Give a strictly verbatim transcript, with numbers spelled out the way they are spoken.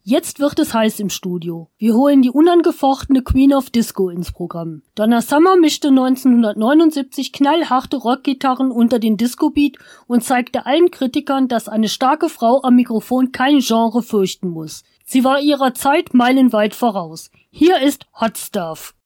Jetzt wird es heiß im Studio. Wir holen die unangefochtene Queen of Disco ins Programm. Donna Summer mischte neunzehnhundertneunundsiebzig knallharte Rockgitarren unter den Disco-Beat und zeigte allen Kritikern, dass eine starke Frau am Mikrofon kein Genre fürchten muss. Sie war ihrer Zeit meilenweit voraus. Hier ist Hot Stuff.